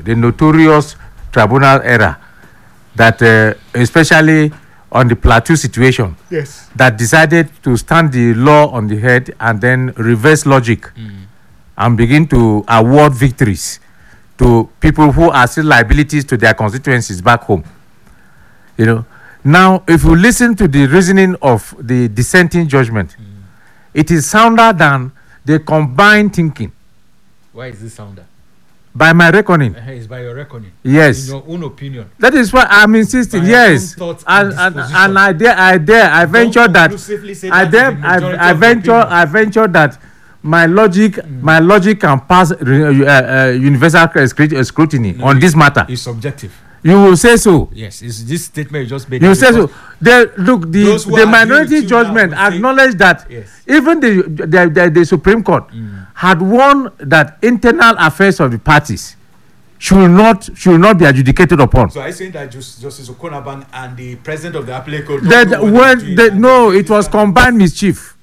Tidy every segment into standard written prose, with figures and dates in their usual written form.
the notorious tribunal era that, especially on the Plateau situation, Yes. that decided to stand the law on the head and then reverse logic and begin to award victories to people who are still liabilities to their constituencies back home. You know, now if you listen to the reasoning of the dissenting judgment, it is sounder than the combined thinking. Why is this sounder? By my reckoning, It's by your reckoning. yes. In your own opinion. That is why I'm insisting. By your Yes, own thoughts and disposition. and I venture that conclusively say I that dare is the majority I of the venture opinion. that my logic can pass universal scrutiny on this matter. It's subjective. You will say so. Yes, it's this statement you just made. You will say so. Those who The agree minority with you judgment now will say- acknowledged that Yes. even the Supreme Court had warned that internal affairs of the parties should not be adjudicated upon. So are you saying that Justice Okonaban and the president of the appellate court? No, it was combined mischief.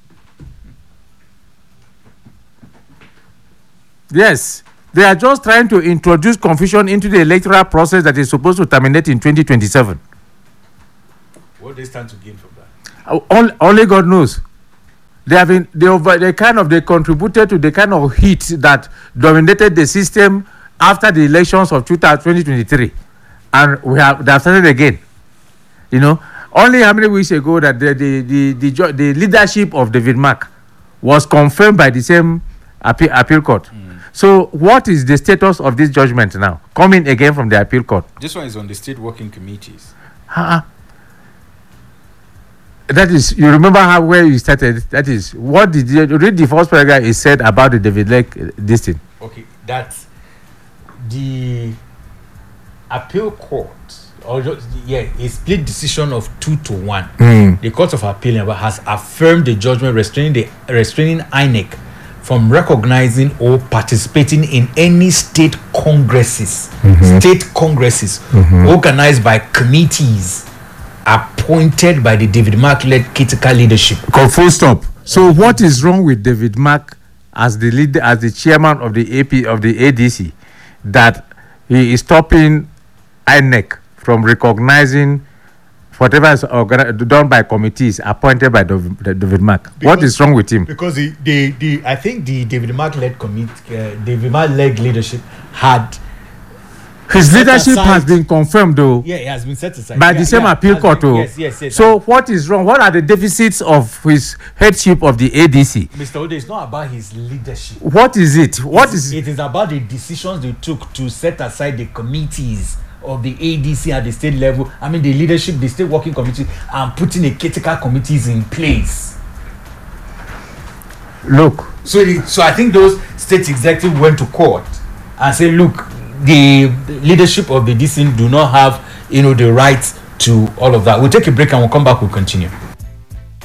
Yes, they are just trying to introduce confusion into the electoral process that is supposed to terminate in 2027. What they stand to gain from that? Only God knows. They contributed to the kind of heat that dominated the system after the elections of 2023, and they have started again. You know, only how many weeks ago that the leadership of David Mark was confirmed by the same appeal court. So what is the status of this judgment now coming again from the appeal court? This one is on the state working committees. That is, you remember where you started. That is, what did you read? The first paragraph is said about the David Lake this thing. Okay, that the appeal court, a split decision of 2-1. The Court of Appeal has affirmed the judgment restraining INEC from recognizing or participating in any state congresses, organized by committees appointed by the David Mark-led critical leadership. Full stop. So what is wrong with David Mark as the leader, as the chairman of the ADC, that he is stopping INEC from recognizing whatever is done by committees appointed by David Mark? What is wrong with him? Because I think the David Mark-led David Mark-led leadership had. His leadership has been confirmed, though. Yeah, it has been set aside by the same appeal court. Yes. So what is wrong? What are the deficits of his headship of the ADC? Mr. Ode, it's not about his leadership. What is it? It is about the decisions they took to set aside the committees of the ADC at the state level. I mean, the leadership, the state working committee, and putting a critical committees in place. Look. So I think those state executives went to court and said, look, the leadership of the DC do not have, the right to all of that. We'll take a break and we'll come back. We'll continue.